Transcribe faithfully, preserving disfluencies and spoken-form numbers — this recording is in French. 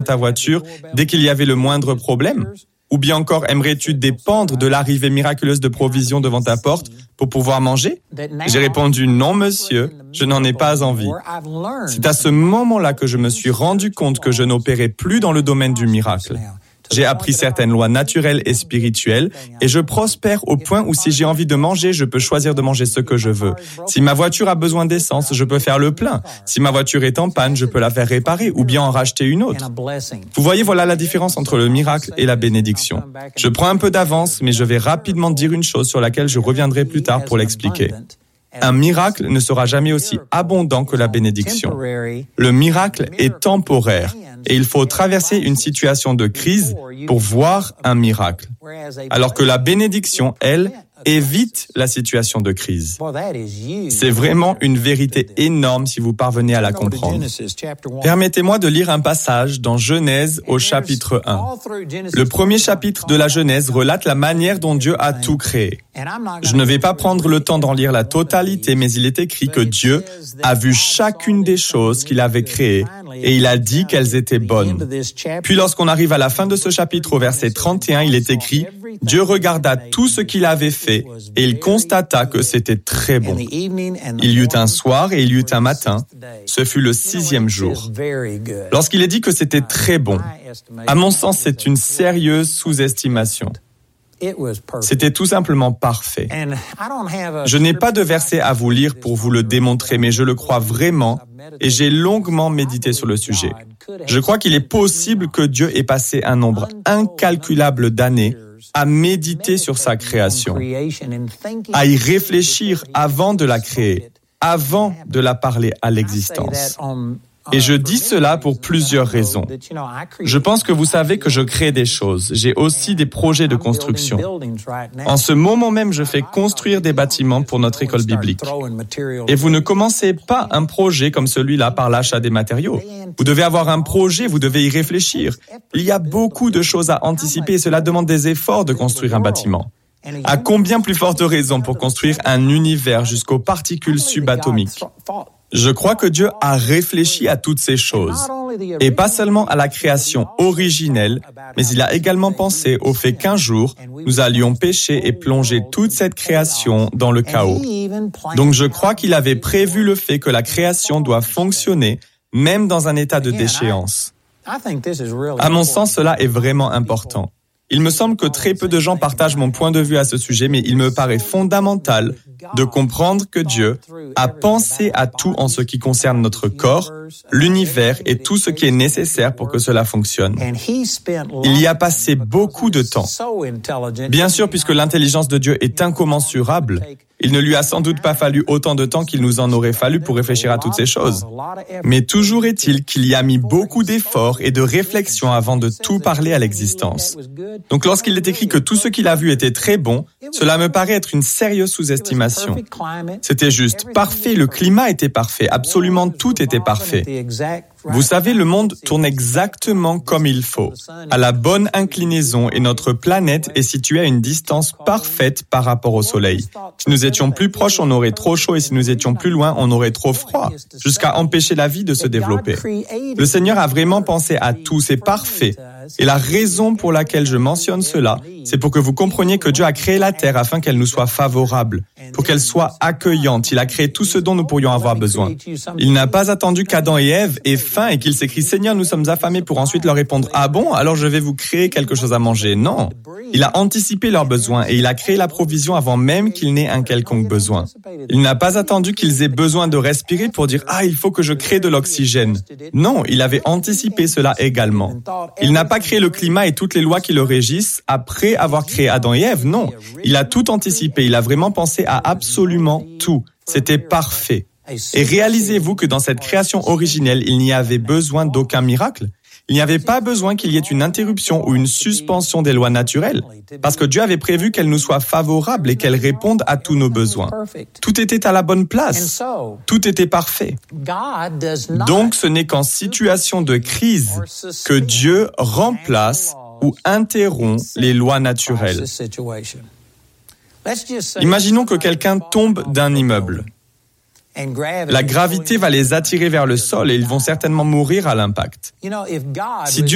ta voiture dès qu'il y avait le moindre problème? Ou bien encore, aimerais-tu dépendre de l'arrivée miraculeuse de provisions devant ta porte pour pouvoir manger? J'ai répondu non, monsieur, je n'en ai pas envie. C'est à ce moment-là que je me suis rendu compte que je n'opérais plus dans le domaine du miracle. J'ai appris certaines lois naturelles et spirituelles et je prospère au point où si j'ai envie de manger, je peux choisir de manger ce que je veux. Si ma voiture a besoin d'essence, je peux faire le plein. Si ma voiture est en panne, je peux la faire réparer ou bien en racheter une autre. Vous voyez, voilà la différence entre le miracle et la bénédiction. Je prends un peu d'avance, mais je vais rapidement dire une chose sur laquelle je reviendrai plus tard pour l'expliquer. Un miracle ne sera jamais aussi abondant que la bénédiction. Le miracle est temporaire et il faut traverser une situation de crise pour voir un miracle. Alors que la bénédiction, elle, évite la situation de crise. C'est vraiment une vérité énorme si vous parvenez à la comprendre. Permettez-moi de lire un passage dans Genèse au chapitre un. Le premier chapitre de la Genèse relate la manière dont Dieu a tout créé. Je ne vais pas prendre le temps d'en lire la totalité, mais il est écrit que Dieu a vu chacune des choses qu'il avait créées et il a dit qu'elles étaient bonnes. Puis lorsqu'on arrive à la fin de ce chapitre au verset trente et un, il est écrit « Dieu regarda tout ce qu'il avait fait et il constata que c'était très bon. Il y eut un soir et il y eut un matin. Ce fut le sixième jour. » Lorsqu'il est dit que c'était très bon, à mon sens, c'est une sérieuse sous-estimation. C'était tout simplement parfait. Je n'ai pas de verset à vous lire pour vous le démontrer, mais je le crois vraiment et j'ai longuement médité sur le sujet. Je crois qu'il est possible que Dieu ait passé un nombre incalculable d'années à méditer sur sa création, à y réfléchir avant de la créer, avant de la parler à l'existence. Et je dis cela pour plusieurs raisons. Je pense que vous savez que je crée des choses. J'ai aussi des projets de construction. En ce moment même, je fais construire des bâtiments pour notre école biblique. Et vous ne commencez pas un projet comme celui-là par l'achat des matériaux. Vous devez avoir un projet, vous devez y réfléchir. Il y a beaucoup de choses à anticiper et cela demande des efforts de construire un bâtiment. À combien plus forte raison pour construire un univers jusqu'aux particules subatomiques? Je crois que Dieu a réfléchi à toutes ces choses, et pas seulement à la création originelle, mais il a également pensé au fait qu'un jour, nous allions pécher et plonger toute cette création dans le chaos. Donc je crois qu'il avait prévu le fait que la création doit fonctionner, même dans un état de déchéance. À mon sens, cela est vraiment important. Il me semble que très peu de gens partagent mon point de vue à ce sujet, mais il me paraît fondamental de comprendre que Dieu a pensé à tout en ce qui concerne notre corps, l'univers et tout ce qui est nécessaire pour que cela fonctionne. Il y a passé beaucoup de temps. Bien sûr, puisque l'intelligence de Dieu est incommensurable, il ne lui a sans doute pas fallu autant de temps qu'il nous en aurait fallu pour réfléchir à toutes ces choses. Mais toujours est-il qu'il y a mis beaucoup d'efforts et de réflexion avant de tout parler à l'existence. Donc lorsqu'il est écrit que tout ce qu'il a vu était très bon, cela me paraît être une sérieuse sous-estimation. C'était juste parfait, le climat était parfait, absolument tout était parfait. Vous savez, le monde tourne exactement comme il faut, à la bonne inclinaison et notre planète est située à une distance parfaite par rapport au Soleil. Si nous étions plus proches, on aurait trop chaud et si nous étions plus loin, on aurait trop froid, jusqu'à empêcher la vie de se développer. Le Seigneur a vraiment pensé à tout, c'est parfait. Et la raison pour laquelle je mentionne cela, c'est pour que vous compreniez que Dieu a créé la terre afin qu'elle nous soit favorable, pour qu'elle soit accueillante. Il a créé tout ce dont nous pourrions avoir besoin. Il n'a pas attendu qu'Adam et Ève aient faim et qu'ils s'écrient « Seigneur, nous sommes affamés » pour ensuite leur répondre « Ah bon, alors je vais vous créer quelque chose à manger. » Non, il a anticipé leurs besoins et il a créé la provision avant même qu'il n'ait un quelconque besoin. Il n'a pas attendu qu'ils aient besoin de respirer pour dire « Ah, il faut que je crée de l'oxygène. » Non, il avait anticipé cela également. Il n'a pas créé le climat et toutes les lois qui le régissent après avoir créé Adam et Ève. Non, il a tout anticipé. Il a vraiment pensé à absolument tout. C'était parfait. Et réalisez-vous que dans cette création originelle, il n'y avait besoin d'aucun miracle. Il n'y avait pas besoin qu'il y ait une interruption ou une suspension des lois naturelles, parce que Dieu avait prévu qu'elles nous soient favorables et qu'elles répondent à tous nos besoins. Tout était à la bonne place. Tout était parfait. Donc, ce n'est qu'en situation de crise que Dieu remplace ou interrompt les lois naturelles. Imaginons que quelqu'un tombe d'un immeuble. La gravité va les attirer vers le sol et ils vont certainement mourir à l'impact. Si Dieu